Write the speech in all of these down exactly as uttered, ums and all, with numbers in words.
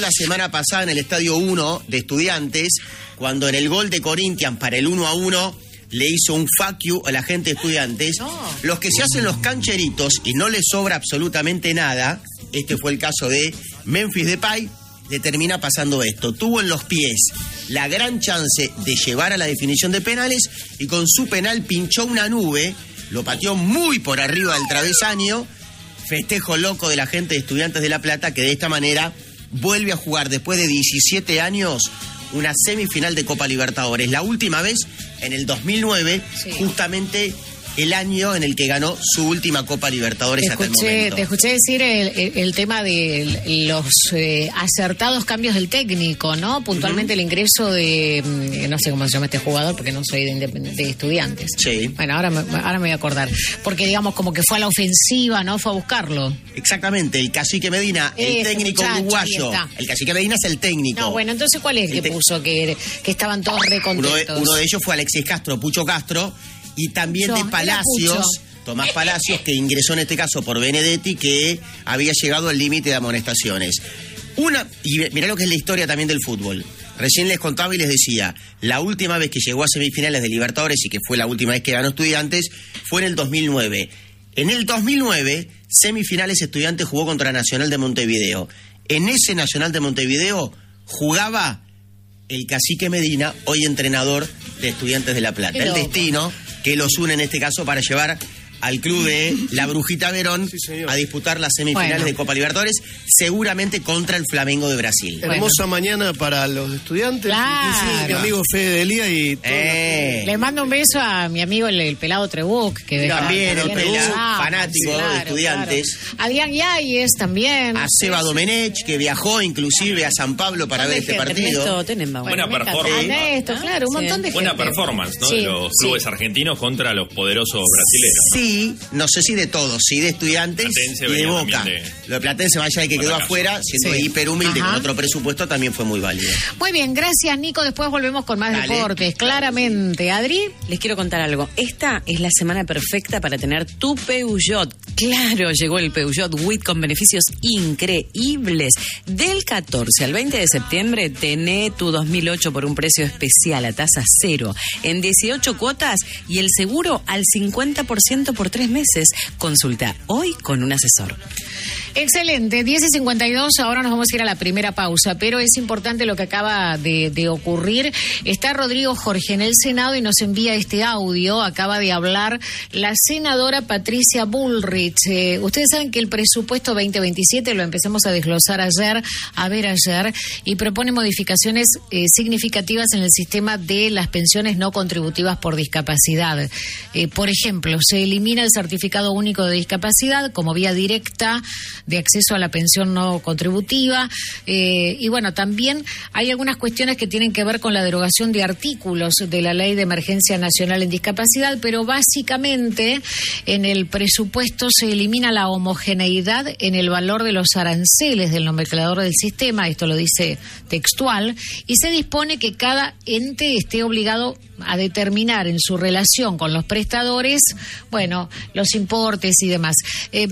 la semana pasada en el Estadio uno de Estudiantes, cuando en el gol de Corinthians para el uno a uno le hizo un fuck you a la gente de Estudiantes. No. Los que se hacen los cancheritos y no les sobra absolutamente nada, este fue el caso de Memphis Depay, le termina pasando esto. Tuvo en los pies la gran chance de llevar a la definición de penales y con su penal pinchó una nube, lo pateó muy por arriba del travesaño. Festejo loco de la gente de Estudiantes de La Plata, que de esta manera vuelve a jugar después de diecisiete años una semifinal de Copa Libertadores. La última vez en el dos mil nueve, sí. Justamente el año en el que ganó su última Copa Libertadores te hasta escuché, el momento. Te escuché decir el, el, el tema de los eh, acertados cambios del técnico, ¿no? Puntualmente uh-huh. El ingreso de, no sé cómo se llama este jugador, porque no soy de, de Estudiantes. Sí. Bueno, ahora me, ahora me voy a acordar. Porque digamos como que fue a la ofensiva, ¿no? Fue a buscarlo. Exactamente, el Cacique Medina, el Ese técnico muchacho, uruguayo. El Cacique Medina es el técnico. No, bueno, entonces ¿cuál es el que te... puso que, que estaban todos recontentos? Uno de, uno de ellos fue Alexis Castro, Pucho Castro. Y también Yo, de Palacios, Tomás Palacios, que ingresó en este caso por Benedetti, que había llegado al límite de amonestaciones. Una, y mirá lo que es la historia también del fútbol. Recién les contaba y les decía, la última vez que llegó a semifinales de Libertadores y que fue la última vez que ganó Estudiantes, fue en el dos mil nueve. En el dos mil nueve, semifinales Estudiantes jugó contra Nacional de Montevideo. En ese Nacional de Montevideo jugaba el Cacique Medina, hoy entrenador de Estudiantes de La Plata. El destino que los une en este caso para llevar al club de la Brujita Verón sí, a disputar las semifinales bueno. de Copa Libertadores, seguramente contra el Flamengo de Brasil. Hermosa bueno. mañana para los estudiantes. Claro. Mi amigo Fede Delía y todo eh. Le mando un beso a mi amigo el, el pelado Trebuc, que también el pelado, ah, fanático claro, de Estudiantes. Claro. Adrián Yáñez también. A Seba Domenech, que viajó inclusive a San Pablo para ver este partido. Ernesto, buena bueno, performance. Ernesto, claro, un sí. montón de Buena gente. performance, ¿no? Sí, de los clubes sí. argentinos contra los poderosos brasileños. Sí, no sé si de todos, sí de Estudiantes Platense y de Boca. De... Lo de Platense, vaya de que quedó Bueno, afuera, siendo sí. hiper humilde Ajá. con otro presupuesto, también fue muy válido. Muy bien, gracias Nico, después volvemos con más Dale. deportes, claramente. Adri, les quiero contar algo. Esta es la semana perfecta para tener tu Peugeot. Claro, llegó el Peugeot With con beneficios increíbles. Del catorce al veinte de septiembre, tené tu dos mil ocho por un precio especial a tasa cero, en dieciocho cuotas y el seguro al cincuenta por ciento por tres meses. Consulta hoy con un asesor. Excelente, diez y cincuenta y dos, ahora nos vamos a ir a la primera pausa, pero es importante lo que acaba de, de ocurrir. Está Rodrigo Jorge en el Senado y nos envía este audio. Acaba de hablar la senadora Patricia Bullrich. Eh, ustedes saben que el presupuesto veinte veintisiete lo empezamos a desglosar ayer, a ver ayer, y propone modificaciones eh, significativas en el sistema de las pensiones no contributivas por discapacidad. Eh, por ejemplo, se elimina el certificado único de discapacidad como vía directa de acceso a la pensión no contributiva, eh, y bueno, también hay algunas cuestiones que tienen que ver con la derogación de artículos de la Ley de Emergencia Nacional en Discapacidad, pero básicamente en el presupuesto se elimina la homogeneidad en el valor de los aranceles del nomenclador del sistema, esto lo dice textual, y se dispone que cada ente esté obligado a determinar en su relación con los prestadores, bueno, los importes y demás. Eh,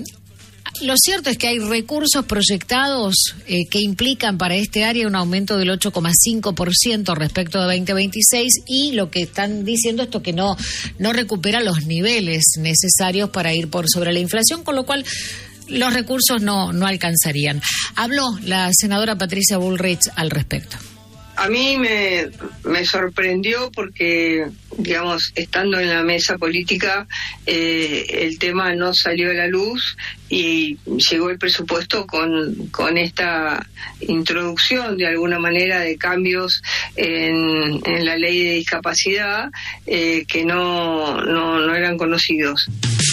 Lo cierto es que hay recursos proyectados eh, que implican para este área un aumento del ocho coma cinco por ciento respecto de veinte veintiséis, y lo que están diciendo esto que no, no recupera los niveles necesarios para ir por sobre la inflación, con lo cual los recursos no, no alcanzarían. Habló la senadora Patricia Bullrich al respecto. A mí me, me sorprendió porque, digamos, estando en la mesa política, eh, el tema no salió a la luz y llegó el presupuesto con, con esta introducción, de alguna manera, de cambios en, en la ley de discapacidad eh, que no, no, no eran conocidos.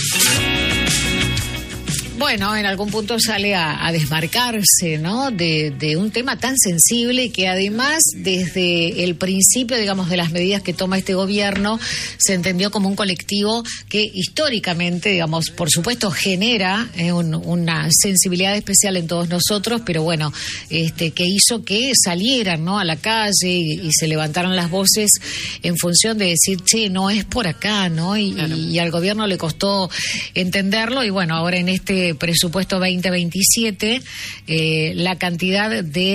Bueno, en algún punto sale a, a desmarcarse, ¿no?, de, de un tema tan sensible y que además desde el principio, digamos, de las medidas que toma este gobierno se entendió como un colectivo que históricamente, digamos, por supuesto genera eh, un, una sensibilidad especial en todos nosotros, pero bueno, este, que hizo que salieran, ¿no?, a la calle y, y se levantaran las voces en función de decir, che, no es por acá, ¿no? Y, claro. y, y al gobierno le costó entenderlo y bueno, ahora en este presupuesto veinte veintisiete, eh, la cantidad de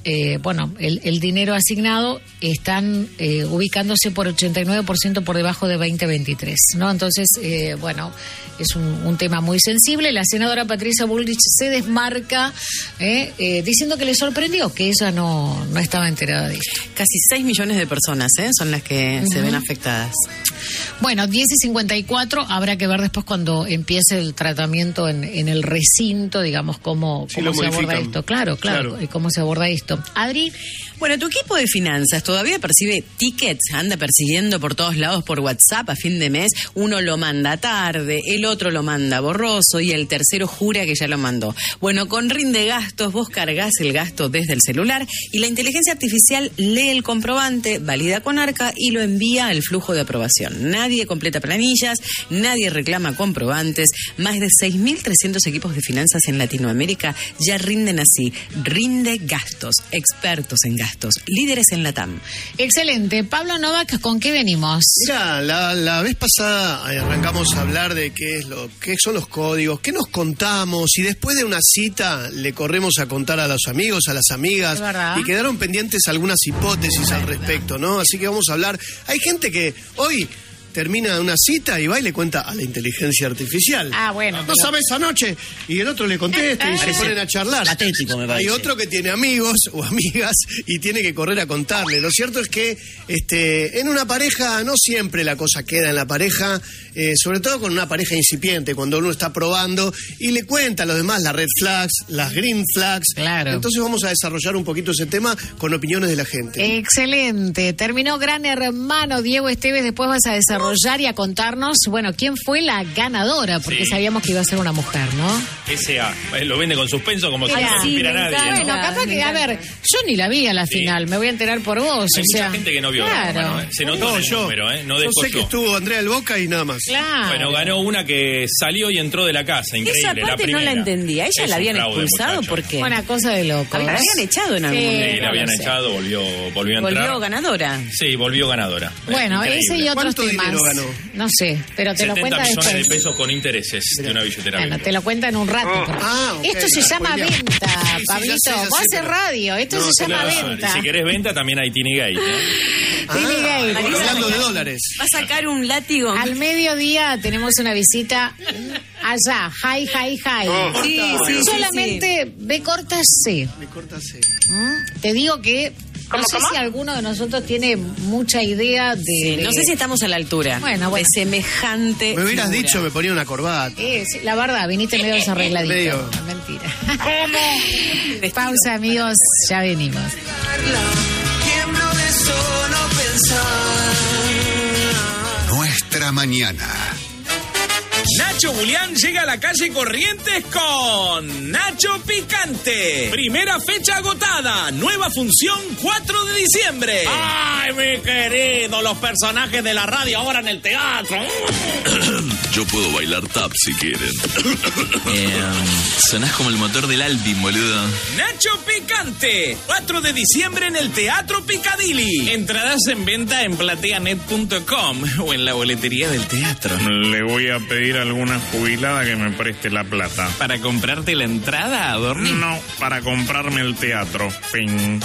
eh, bueno, el, el dinero asignado están eh, ubicándose por ochenta y nueve por ciento por debajo de veinte veintitrés, ¿no? Entonces, eh, bueno, es un, un tema muy sensible. La senadora Patricia Bullrich se desmarca eh, eh, diciendo que le sorprendió que ella no, no estaba enterada de esto. Casi seis millones de personas ¿eh? son las que uh-huh. se ven afectadas. Bueno, diez y cincuenta y cuatro, habrá que ver después cuando empiece el tratamiento en, en el recinto, digamos, cómo, sí, cómo se modifican. aborda esto. Claro, claro, claro, y cómo se aborda esto. Adri. Bueno, tu equipo de finanzas todavía percibe tickets, anda persiguiendo por todos lados por WhatsApp a fin de mes. Uno lo manda tarde, el otro lo manda borroso y el tercero jura que ya lo mandó. Bueno, con Rinde Gastos vos cargas el gasto desde el celular y la inteligencia artificial lee el comprobante, valida con Arca y lo envía al flujo de aprobación. Nadie completa planillas, nadie reclama comprobantes. Más de seis mil trescientos equipos de finanzas en Latinoamérica ya rinden así. Rinde Gastos, expertos en gastos. Líderes en la T A M. Excelente. Pablo Novak, ¿con qué venimos? Mira, la, la vez pasada arrancamos a hablar de qué es lo, qué son los códigos, qué nos contamos, y después de una cita le corremos a contar a los amigos, a las amigas, y quedaron pendientes algunas hipótesis al respecto, ¿no? Así que vamos a hablar. Hay gente que hoy termina una cita y va y le cuenta a la inteligencia artificial. Ah, bueno. No pero... sabes anoche. Y el otro le contesta y se ponen a charlar. Patético, me parece. Hay otro que tiene amigos o amigas y tiene que correr a contarle. Lo cierto es que este, en una pareja no siempre la cosa queda en la pareja, eh, sobre todo con una pareja incipiente, cuando uno está probando y le cuenta a los demás las red flags, las green flags. Claro. Entonces vamos a desarrollar un poquito ese tema con opiniones de la gente. Excelente. Terminó Gran Hermano. Diego Esteves, después vas a desarrollar y a contarnos, bueno, quién fue la ganadora, porque Sí. sabíamos que iba a ser una mujer, ¿no? S A lo vende con suspenso como si Mira, no lo sí, supiera me nadie. encanta. ¿no? Bueno, capaz me que, a encanta. ver, yo ni la vi a la Sí. final, me voy a enterar por vos, Hay o sea. mucha gente que no vio. Claro. Bueno, eh, se notó No, en el yo, número, ¿eh? No yo dejó sé que yo. estuvo Andrea del Boca y nada más. Claro. Bueno, ganó una que salió y entró de la casa, increíble. Esa la parte no primera. la entendía. ¿Ella Es la un habían fraude, expulsado? muchacho. ¿Por qué? Una cosa de loco. La habían echado en algún Sí, momento. Sí, la no habían lo sé. echado, volvió, volvió a entrar. Volvió ganadora. Sí, volvió ganadora. Bueno, Increíble. ese y otros ¿Cuánto temas. dinero ganó? No sé, pero te lo setenta cuenta millones después. de pesos con intereses de una billetera. Bueno, Virtual. te lo cuenta en un rato. Oh. pero- Ah, ok, Esto se la llama spoileamos. venta, Sí, sí, ya Pablito. sé, ya Vos sé, haces pero- radio, esto No, se llama Claro, venta. y si querés venta, también hay Tiny Gate. ¿eh? Tiny Ah, Gate. hablando de dólares. Va a sacar un látigo. Al mediodía tenemos una visita allá, hi, hi, hi. Oh. Sí, sí, sí, Solamente B corta C. Me corta C. ¿Mm? Te digo que no ¿Cómo, sé cómo? si alguno de nosotros tiene mucha idea de... Sí, de- no sé si estamos a la altura Bueno, bueno. de semejante Me hubieras figura. dicho, me ponía una corbata. Eh, sí, la verdad, viniste medio desarregladito. Medio. No, mentira. Pausa, amigos, ya venimos. Nuestra mañana. Nacho Julián llega a la calle Corrientes con Nacho Picante. Primera fecha agotada. Nueva función cuatro de diciembre. ¡Ay, mi querido! Los personajes de la radio ahora en el teatro. Yo puedo bailar tap si quieren. Eh, sonás como el motor del Alpin, boludo. Nacho Picante. cuatro de diciembre en el Teatro Picadilly. Entradas en venta en plateanet punto com o en la boletería del teatro. Le voy a pedir a alguna jubilada que me preste la plata. ¿Para comprarte la entrada, Adorni? No, para comprarme el teatro. Fin.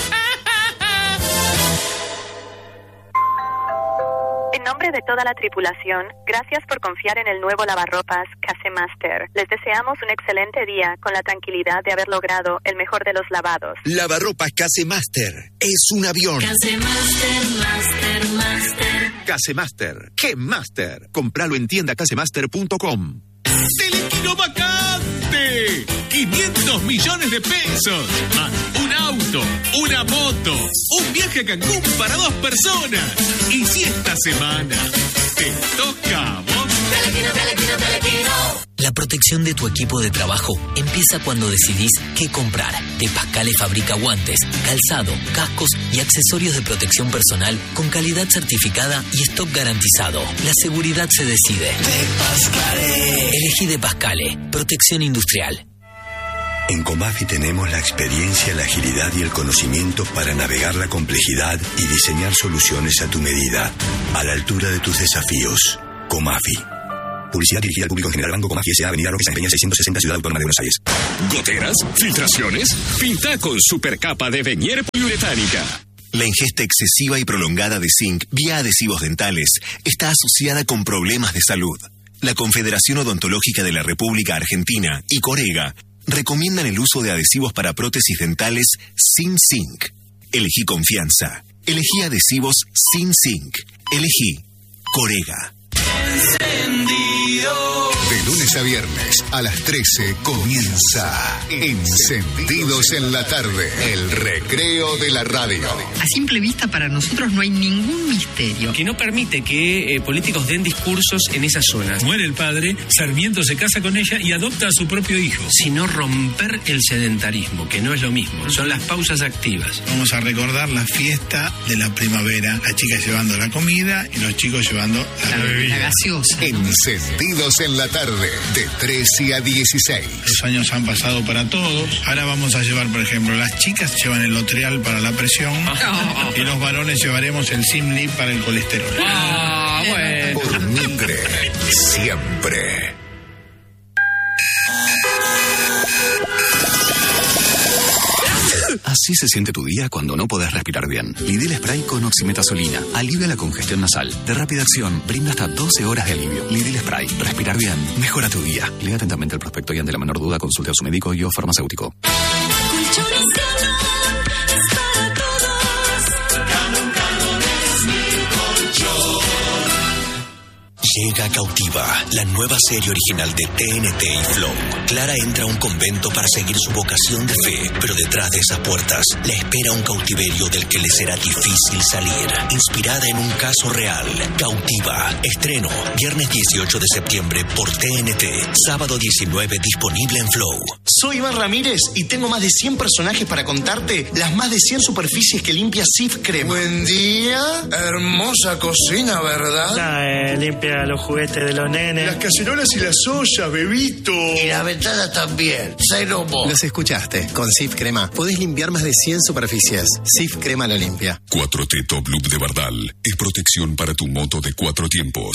En nombre de toda la tripulación, gracias por confiar en el nuevo lavarropas Casemaster. Les deseamos un excelente día con la tranquilidad de haber logrado el mejor de los lavados. Lavarropas Casemaster. Es un avión. Casemaster, Master, Master. Casemaster. ¿Qué Master? Compralo en tienda casemaster punto com. ¡Telequino vacante! quinientos millones de pesos. Más un auto, una moto, un viaje a Cancún para dos personas. Y si esta semana te toca a vos... Telequino, Telequino, Telequino. La protección de tu equipo de trabajo empieza cuando decidís qué comprar. De Pascale fabrica guantes, calzado, cascos y accesorios de protección personal con calidad certificada y stock garantizado. La seguridad se decide. De Pascale. Elegí De Pascale. Protección industrial. En Comafi tenemos la experiencia, la agilidad y el conocimiento para navegar la complejidad y diseñar soluciones a tu medida, a la altura de tus desafíos. Comafi. Publicidad dirigida al público en general. Banco Comafi S A. Avenida Roque San Peña seiscientos sesenta, Ciudad Autónoma de Buenos Aires. ¿Goteras? ¿Filtraciones? Pinta con supercapa de Venier poliuretánica. La ingesta excesiva y prolongada de zinc vía adhesivos dentales está asociada con problemas de salud. La Confederación Odontológica de la República Argentina y Corega recomiendan el uso de adhesivos para prótesis dentales sin zinc. Elegí confianza. Elegí adhesivos sin zinc. Elegí Corega. De lunes a viernes a las trece comienza Encendidos en la tarde, el recreo de la radio. A simple vista para nosotros no hay ningún misterio. Que no permite que eh, políticos den discursos en esas zonas. Muere el padre, Sarmiento se casa con ella y adopta a su propio hijo. Sino romper el sedentarismo, que no es lo mismo. Son las pausas activas. Vamos a recordar la fiesta de la primavera. Las chicas llevando la comida y los chicos llevando la, la bebida. La gaseosa. Encendidos en la tarde, de trece a dieciséis. Los años han pasado para todos. Ahora vamos a llevar, por ejemplo, las chicas llevan el Lotrial para la presión oh. y los varones llevaremos el Simlip para el colesterol. Ah, bueno. Por Mitre, siempre. Así se siente tu día cuando no podés respirar bien. Lidl Spray con oximetazolina alivia la congestión nasal. De rápida acción, brinda hasta doce horas de alivio. Lidl Spray. Respirar bien mejora tu día. Lea atentamente el prospecto y ante la menor duda consulte a su médico y o farmacéutico. Llega Cautiva, la nueva serie original de T N T y Flow. Clara entra a un convento para seguir su vocación de fe, pero detrás de esas puertas la espera un cautiverio del que le será difícil salir. Inspirada en un caso real, Cautiva. Estreno, viernes dieciocho de septiembre por T N T. Sábado diecinueve, disponible en Flow. Soy Iván Ramírez y tengo más de cien personajes para contarte las más de cien superficies que limpia Cif Crema. Buen día. Hermosa cocina, ¿verdad? Ah, eh, limpia los juguetes de los nenes. Las cacerolas y las ollas, bebito. Y la ventana también. Cero mo. Los escuchaste. Con Cif Crema podés limpiar más de cien superficies. Cif Crema lo limpia. cuatro T Top Loop de Bardal es protección para tu moto de cuatro tiempos.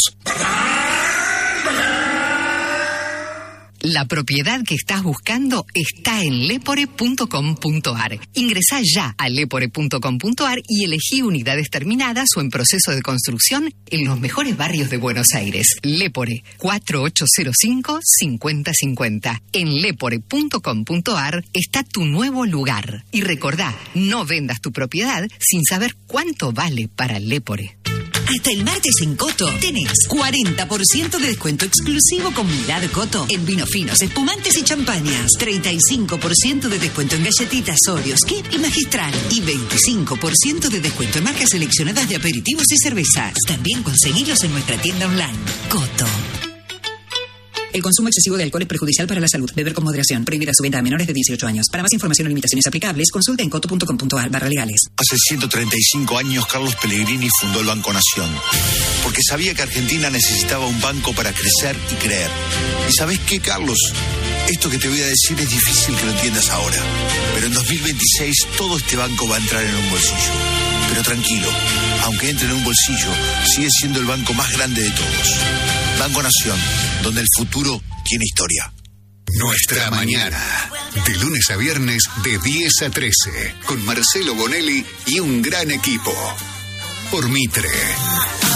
La propiedad que estás buscando está en lepore punto com punto ar. Ingresá ya a lepore punto com punto ar y elegí unidades terminadas o en proceso de construcción en los mejores barrios de Buenos Aires. Lepore, cuatro ocho cero cinco, cinco cero cinco cero. En lepore punto com punto ar está tu nuevo lugar. Y recordá, no vendas tu propiedad sin saber cuánto vale para Lepore. Hasta el martes en Coto tenés cuarenta por ciento de descuento exclusivo con Mirad Coto en vinos finos, espumantes y champañas. treinta y cinco por ciento de descuento en galletitas Oreos, Kip y Magistral. Y veinticinco por ciento de descuento en marcas seleccionadas de aperitivos y cervezas. También conseguilos en nuestra tienda online. Coto. El consumo excesivo de alcohol es perjudicial para la salud. Beber con moderación. Prohibida su venta a menores de dieciocho años. Para más información o limitaciones aplicables, consulte en coto punto com punto ar barra legales. Hace ciento treinta y cinco años, Carlos Pellegrini fundó el Banco Nación. Porque sabía que Argentina necesitaba un banco para crecer y creer. ¿Y sabés qué, Carlos? Esto que te voy a decir es difícil que lo entiendas ahora. Pero en dos mil veintiséis todo este banco va a entrar en un bolsillo. Pero tranquilo, aunque entre en un bolsillo, sigue siendo el banco más grande de todos. Banco Nación, donde el futuro tiene historia. Nuestra mañana, de lunes a viernes de diez a trece, con Marcelo Bonelli y un gran equipo. Por Mitre.